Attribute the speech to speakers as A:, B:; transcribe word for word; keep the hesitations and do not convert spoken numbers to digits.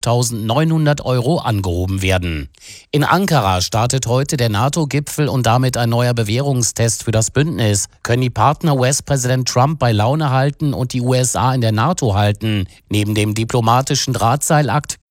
A: fünftausendneunhundert Euro angehoben werden. In Ankara startet heute der NATO-Gipfel und damit ein neuer Bewährungstest für das Bündnis. Können die Partner U S-Präsident Trump bei Laune halten und die U S A in der NATO halten? Neben dem diplomatischen Drahtseilakt